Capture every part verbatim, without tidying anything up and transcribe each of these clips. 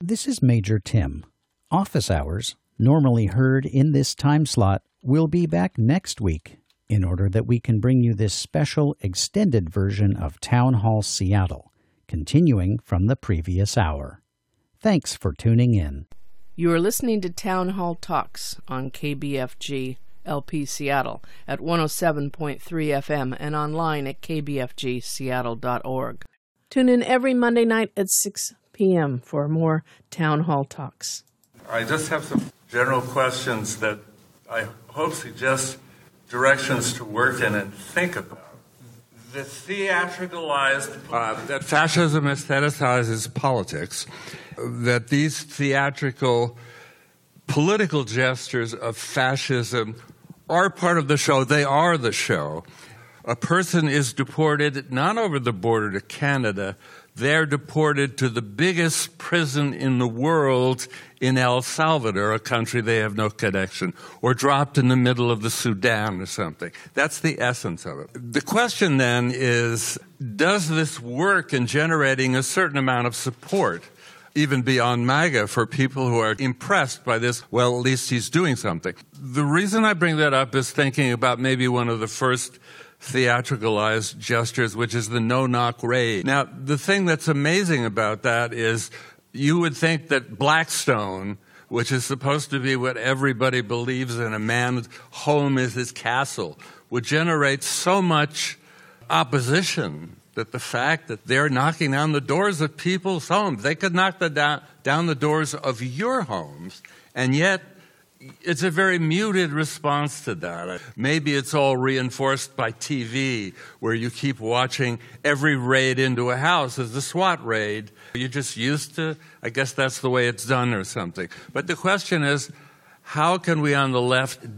This is Major Tim. Office Hours, normally heard in this time slot, will be back next week in order that we can bring you this special extended version of Town Hall Seattle, continuing from the previous hour. Thanks for tuning in. You are listening to Town Hall Talks on K B F G L P Seattle at one oh seven point three F M and online at k b f g seattle dot org. Tune in every Monday night at six p.m. for more Town Hall Talks. I just have some general questions that I hope suggest directions to work in and think about. The theatricalized, uh, that fascism aestheticizes politics, that these theatrical political gestures of fascism are part of the show. They are the show. A person is deported not over the border to Canada. They're deported to the biggest prison in the world in El Salvador, a country they have no connection, or dropped in the middle of the Sudan or something. That's the essence of it. The question then is, does this work in generating a certain amount of support, even beyond MAGA, for people who are impressed by this? Well, at least he's doing something. The reason I bring that up is thinking about maybe one of the first theatricalized gestures, which is the no-knock raid. Now, the thing that's amazing about that is you would think that Blackstone, which is supposed to be what everybody believes in, a man's home is his castle, would generate so much opposition that the fact that they're knocking down the doors of people's homes, they could knock the down, down the doors of your homes, and yet it's a very muted response to that. Maybe it's all reinforced by T V, where you keep watching every raid into a house as the SWAT raid. You're just used to, I guess that's the way it's done or something. But the question is, how can we on the left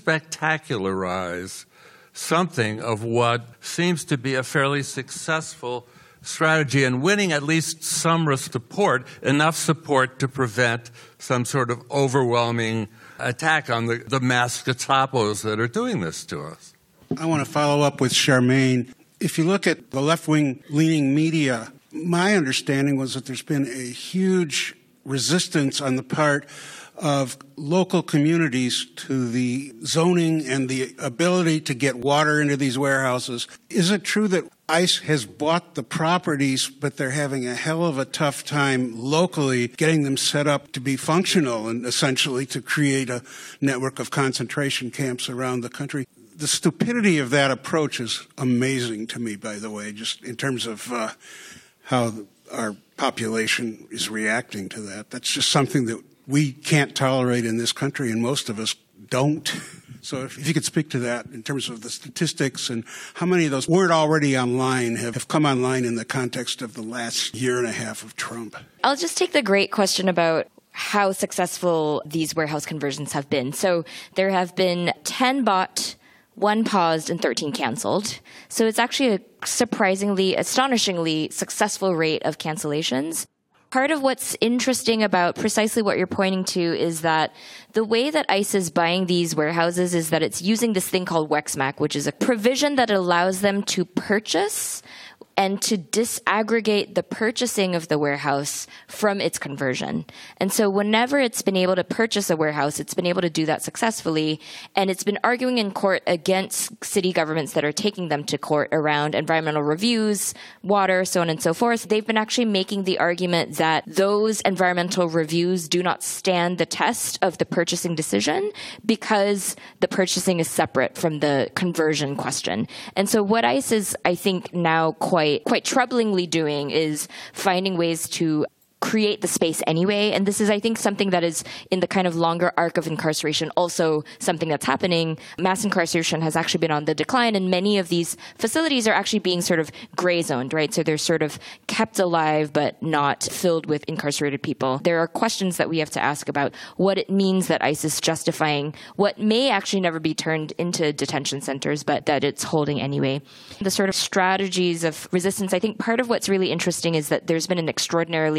de-spectacularize something of what seems to be a fairly successful strategy and winning at least some support, enough support to prevent some sort of overwhelming attack on the, the mass Gestapos that are doing this to us? I want to follow up with Charmaine. If you look at the left-wing leaning media, my understanding was that there's been a huge resistance on the part of local communities to the zoning and the ability to get water into these warehouses. Is it true that ICE has bought the properties, but they're having a hell of a tough time locally getting them set up to be functional and essentially to create a network of concentration camps around the country? The stupidity of that approach is amazing to me, by the way, just in terms of uh, how our population is reacting to that. That's just something that we can't tolerate in this country, and most of us don't. So if, if you could speak to that in terms of the statistics and how many of those weren't already online have, have come online in the context of the last year and a half of Trump. I'll just take the great question about how successful these warehouse conversions have been. So there have been ten bought, one paused, and thirteen canceled. So it's actually a surprisingly, astonishingly successful rate of cancellations. Part of what's interesting about precisely what you're pointing to is that the way that ICE is buying these warehouses is that it's using this thing called WEXMAC, which is a provision that allows them to purchase and to disaggregate the purchasing of the warehouse from its conversion. And so whenever it's been able to purchase a warehouse, it's been able to do that successfully. And it's been arguing in court against city governments that are taking them to court around environmental reviews, water, so on and so forth. They've been actually making the argument that those environmental reviews do not stand the test of the purchasing decision because the purchasing is separate from the conversion question. And so what ICE is, I think, now quite quite troublingly doing is finding ways to create the space anyway. And this is, I think, something that is in the kind of longer arc of incarceration, also something that's happening. Mass incarceration has actually been on the decline, and many of these facilities are actually being sort of gray zoned, right? So they're sort of kept alive, but not filled with incarcerated people. There are questions that we have to ask about what it means that ICE is justifying what may actually never be turned into detention centers, but that it's holding anyway. The sort of strategies of resistance, I think part of what's really interesting is that there's been an extraordinarily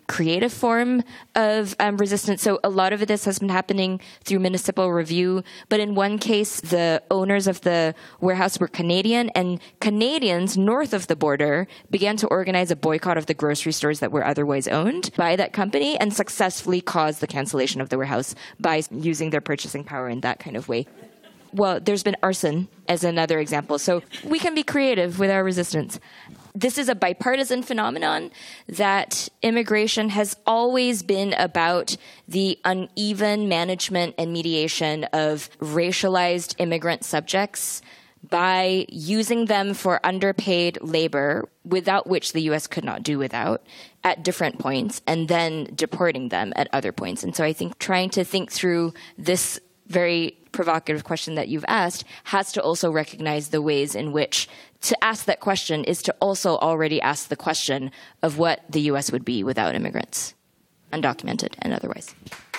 creative form of um, resistance. So a lot of this has been happening through municipal review. But in one case, the owners of the warehouse were Canadian, and Canadians north of the border began to organize a boycott of the grocery stores that were otherwise owned by that company and successfully caused the cancellation of the warehouse by using their purchasing power in that kind of way. Well, there's been arson as another example. So we can be creative with our resistance. This is a bipartisan phenomenon that immigration has always been about the uneven management and mediation of racialized immigrant subjects by using them for underpaid labor, without which the U S could not do without, at different points, and then deporting them at other points. And so I think trying to think through this very provocative question that you've asked has to also recognize the ways in which to ask that question is to also already ask the question of what the U S would be without immigrants, undocumented and otherwise.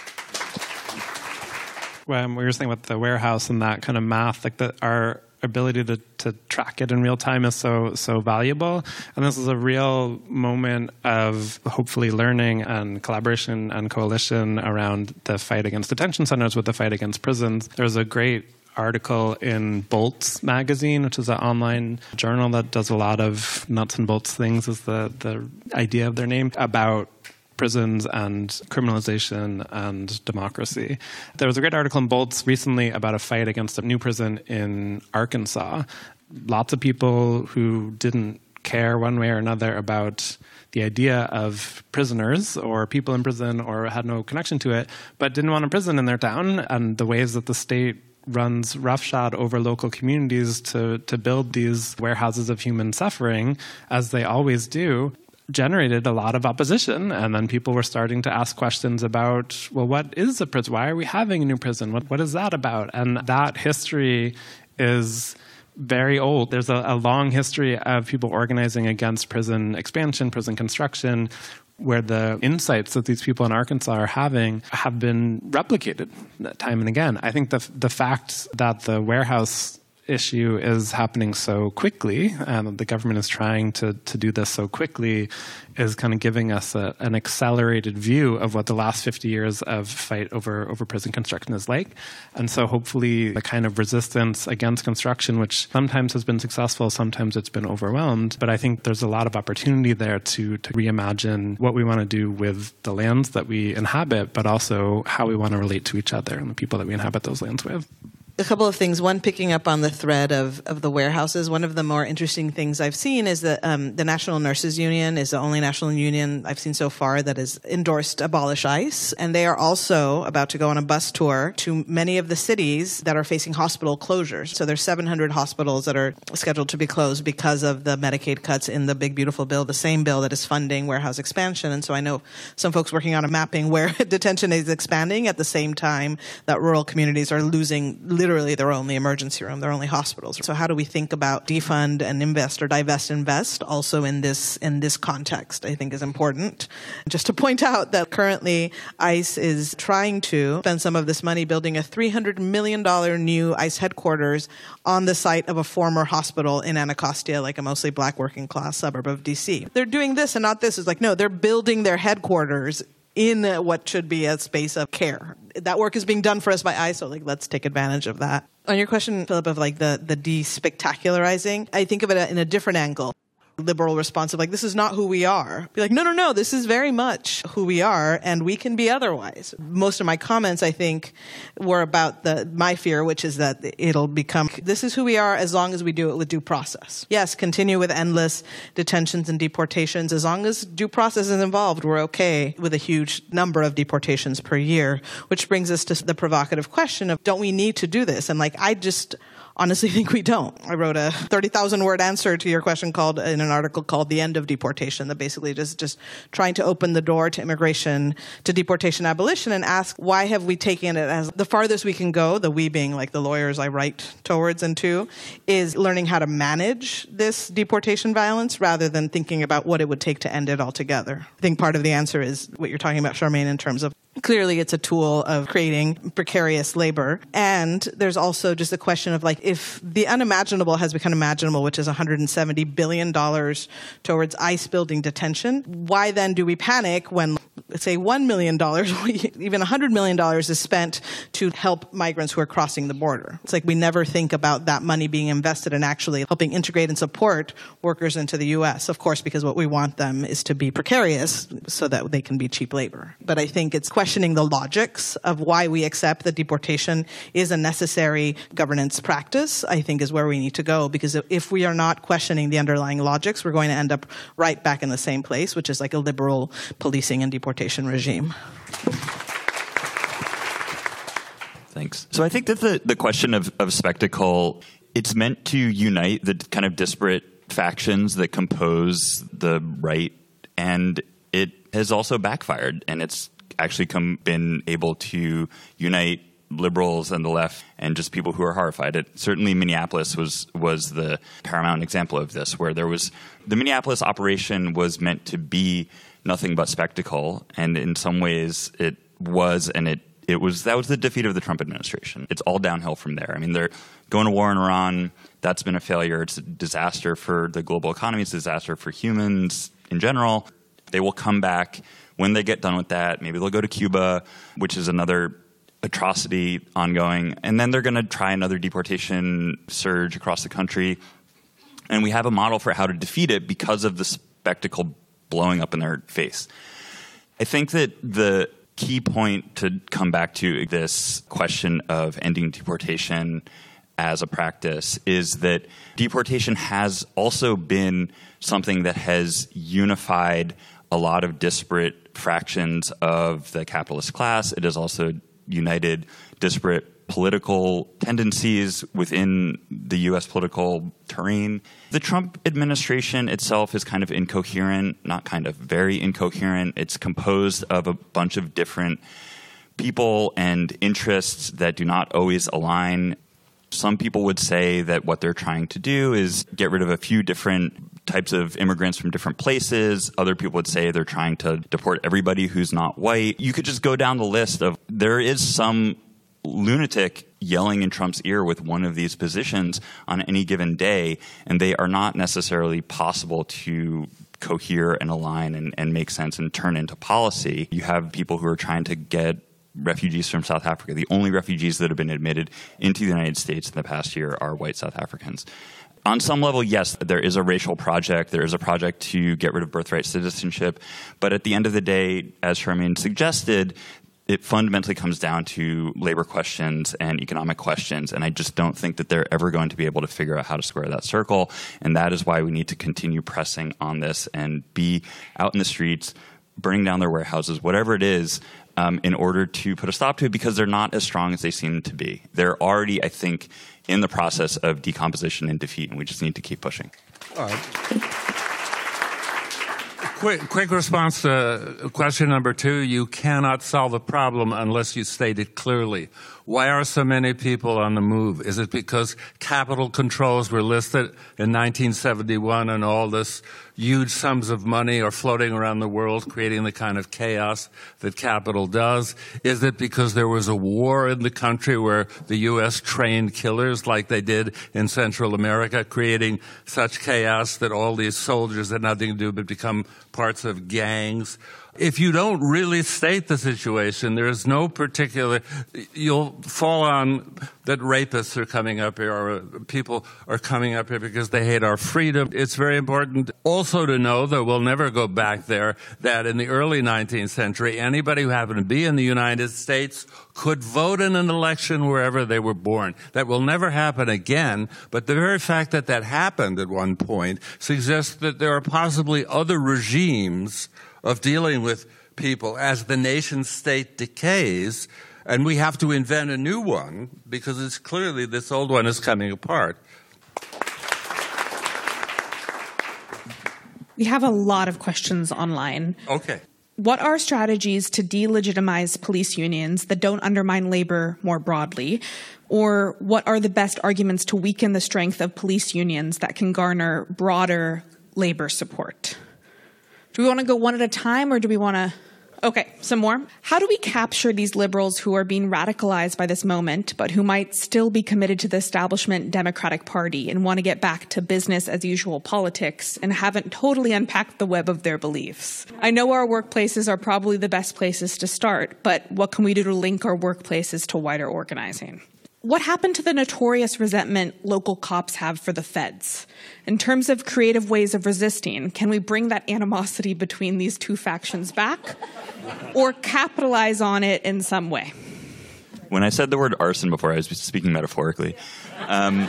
When we were saying about the warehouse and that kind of math, like the, our ability to, to track it in real time is so so valuable. And this is a real moment of hopefully learning and collaboration and coalition around the fight against detention centers with the fight against prisons. There's a great article in Bolts magazine, which is an online journal that does a lot of nuts and bolts things, is the, the idea of their name, about prisons and criminalization and democracy. There was a great article in Bolts recently about a fight against a new prison in Arkansas. Lots of people who didn't care one way or another about the idea of prisoners or people in prison or had no connection to it, but didn't want a prison in their town, and the ways that the state runs roughshod over local communities to, to build these warehouses of human suffering, as they always do, generated a lot of opposition. And then people were starting to ask questions about, well, what is a prison? Why are we having a new prison? What What is that about? And that history is very old. There's a, a long history of people organizing against prison expansion, prison construction, where the insights that these people in Arkansas are having have been replicated time and again. I think the the fact that the warehouse issue is happening so quickly, and the government is trying to, to do this so quickly, is kind of giving us a, an accelerated view of what the last fifty years of fight over, over prison construction is like. And so hopefully the kind of resistance against construction, which sometimes has been successful, sometimes it's been overwhelmed, but I think there's a lot of opportunity there to, to reimagine what we want to do with the lands that we inhabit, but also how we want to relate to each other and the people that we inhabit those lands with. A couple of things. One, picking up on the thread of, of the warehouses, one of the more interesting things I've seen is that um, the National Nurses Union is the only national union I've seen so far that has endorsed Abolish ICE. And they are also about to go on a bus tour to many of the cities that are facing hospital closures. So there's seven hundred hospitals that are scheduled to be closed because of the Medicaid cuts in the Big Beautiful Bill, the same bill that is funding warehouse expansion. And so I know some folks working on a mapping where detention is expanding at the same time that rural communities are losing literally Literally their only emergency room, their only hospitals. So how do we think about defund and invest or divest invest also in this in this context, I think is important. Just to point out that currently ICE is trying to spend some of this money building a three hundred million dollars new ICE headquarters on the site of a former hospital in Anacostia, like a mostly black working class suburb of D C. They're doing this and not this. It's like, no, they're building their headquarters in what should be a space of care. That work is being done for us by ICE, so like, let's take advantage of that. On your question, Philip, of like the, the de-spectacularizing, I think of it in a different angle. Liberal response of like, this is not who we are. Be like, no, no, no, this is very much who we are, and we can be otherwise. Most of my comments, I think, were about the my fear, which is that it'll become, this is who we are as long as we do it with due process. Yes, continue with endless detentions and deportations. As long as due process is involved, we're okay with a huge number of deportations per year, which brings us to the provocative question of, don't we need to do this? And like, I just honestly think we don't. I wrote a thirty thousand word answer to your question called in an article called The End of Deportation, that basically just, just trying to open the door to immigration, to deportation abolition, and ask, why have we taken it as the farthest we can go, the we being like the lawyers I write towards and to, is learning how to manage this deportation violence rather than thinking about what it would take to end it altogether. I think part of the answer is what you're talking about, Charmaine, in terms of clearly it's a tool of creating precarious labor. And there's also just a question of like, if the unimaginable has become imaginable, which is one hundred seventy billion dollars towards ICE building detention, why then do we panic when let's say one million dollars, even one hundred million dollars is spent to help migrants who are crossing the border. It's like we never think about that money being invested in actually helping integrate and support workers into the U S, of course, because what we want them is to be precarious so that they can be cheap labor. But I think it's questioning the logics of why we accept that deportation is a necessary governance practice, I think is where we need to go, because if we are not questioning the underlying logics, we're going to end up right back in the same place, which is like a liberal policing and deportation regime. Thanks. So I think that the, the question of, of spectacle, it's meant to unite the kind of disparate factions that compose the right, and it has also backfired, and it's actually come, been able to unite liberals and the left and just people who are horrified. It, certainly Minneapolis was was the paramount example of this, where there was the Minneapolis operation was meant to be nothing but spectacle, and in some ways it was, and it it was that was the defeat of the Trump administration. It's all downhill from there. I mean, they're going to war in Iran. That's been a failure. It's a disaster for the global economy. It's a disaster for humans in general. They will come back when they get done with that. Maybe they'll go to Cuba, which is another atrocity ongoing, and then they're going to try another deportation surge across the country. And we have a model for how to defeat it because of the spectacle blowing up in their face. I think that the key point to come back to this question of ending deportation as a practice is that deportation has also been something that has unified a lot of disparate fractions of the capitalist class. It has also united disparate political tendencies within the U S political terrain. The Trump administration itself is kind of incoherent, not kind of, very incoherent. It's composed of a bunch of different people and interests that do not always align. Some people would say that what they're trying to do is get rid of a few different types of immigrants from different places. Other people would say they're trying to deport everybody who's not white. You could just go down the list of, there is some lunatic yelling in Trump's ear with one of these positions on any given day, and they are not necessarily possible to cohere and align and, and make sense and turn into policy. You have people who are trying to get refugees from South Africa. The only refugees that have been admitted into the United States in the past year are white South Africans. On some level, yes, there is a racial project. There is a project to get rid of birthright citizenship. But at the end of the day, as Charmaine suggested, it fundamentally comes down to labor questions and economic questions. And I just don't think that they're ever going to be able to figure out how to square that circle. And that is why we need to continue pressing on this and be out in the streets, burning down their warehouses, whatever it is, um, in order to put a stop to it, because they're not as strong as they seem to be. They're already, I think, in the process of decomposition and defeat, and we just need to keep pushing. All right. Quick, quick response to question number two. You cannot solve a problem unless you state it clearly. Why are so many people on the move? Is it because capital controls were listed in nineteen seventy-one and all this huge sums of money are floating around the world, creating the kind of chaos that capital does? Is it because there was a war in the country where the U S trained killers like they did in Central America, creating such chaos that all these soldiers had nothing to do but become parts of gangs? If you don't really state the situation, there is no particular, you'll fall on that rapists are coming up here, or people are coming up here because they hate our freedom. It's very important also to know that we'll never go back there, that in the early nineteenth century, anybody who happened to be in the United States could vote in an election wherever they were born. That will never happen again, but the very fact that that happened at one point suggests that there are possibly other regimes of dealing with people as the nation state decays, and we have to invent a new one because it's clearly this old one is coming apart. We have a lot of questions online. Okay. What are strategies to delegitimize police unions that don't undermine labor more broadly? Or what are the best arguments to weaken the strength of police unions that can garner broader labor support? Do we want to go one at a time, or do we want to Okay, some more. How do we capture these liberals who are being radicalized by this moment, but who might still be committed to the establishment Democratic Party and want to get back to business as usual politics and haven't totally unpacked the web of their beliefs? I know our workplaces are probably the best places to start, but what can we do to link our workplaces to wider organizing? What happened to the notorious resentment local cops have for the feds? In terms of creative ways of resisting, can we bring that animosity between these two factions back or capitalize on it in some way? When I said the word arson before, I was speaking metaphorically. Um,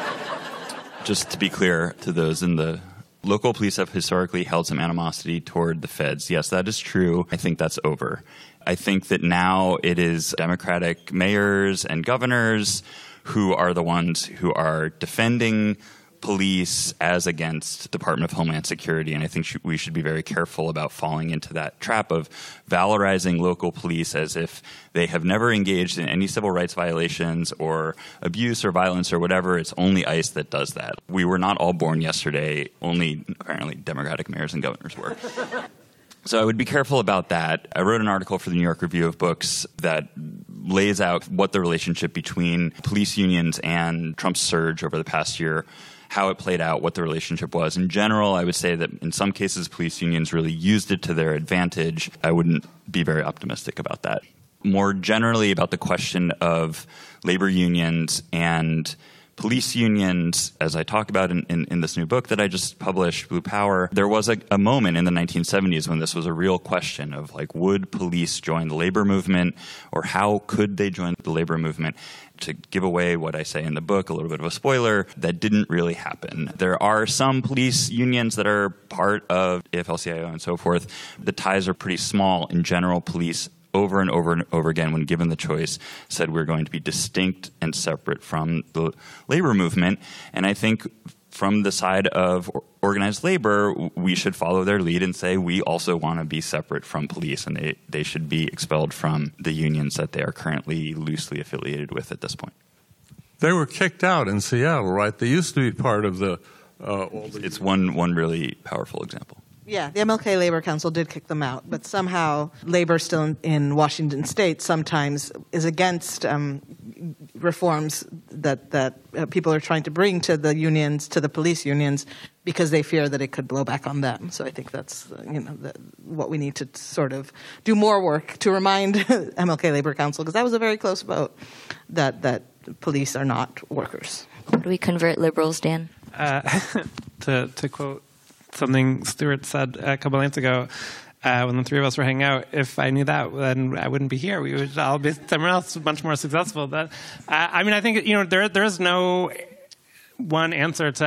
just to be clear to those in the local police have historically held some animosity toward the feds. Yes, that is true. I think that's over. I think that now it is Democratic mayors and governors who are the ones who are defending police as against Department of Homeland Security. And I think sh- we should be very careful about falling into that trap of valorizing local police as if they have never engaged in any civil rights violations or abuse or violence or whatever. It's only ICE that does that. We were not all born yesterday. Only apparently Democratic mayors and governors were. So I would be careful about that. I wrote an article for the New York Review of Books that lays out what the relationship between police unions and Trump's surge over the past year, how it played out, what the relationship was. In general, I would say that in some cases, police unions really used it to their advantage. I wouldn't be very optimistic about that. More generally about the question of labor unions and police unions, as I talk about in, in, in this new book that I just published, Blue Power, there was a, a moment in the nineteen seventies when this was a real question of, like, would police join the labor movement, or how could they join the labor movement? To give away what I say in the book, a little bit of a spoiler, that didn't really happen. There are some police unions that are part of A F L C I O and so forth. The ties are pretty small. In general, police over and over and over again, when given the choice, said we're going to be distinct and separate from the labor movement. And I think from the side of organized labor, we should follow their lead and say we also want to be separate from police, and they, they should be expelled from the unions that they are currently loosely affiliated with at this point. They were kicked out in Seattle, right? They used to be part of the... Uh, all the it's one one really powerful example. Yeah, the M L K Labor Council did kick them out, but somehow labor still in, in Washington State sometimes is against um, reforms that that uh, people are trying to bring to the unions, to the police unions, because they fear that it could blow back on them. So I think that's uh, you know the, what we need to sort of do more work to remind M L K Labor Council, because that was a very close vote that that police are not workers. How do we convert liberals, Dan? Uh, to to quote something Stuart said a couple nights ago, uh, when the three of us were hanging out, if I knew that, then I wouldn't be here. We would all be somewhere else, much more successful. But uh, I mean, I think, you know, there there is no one answer to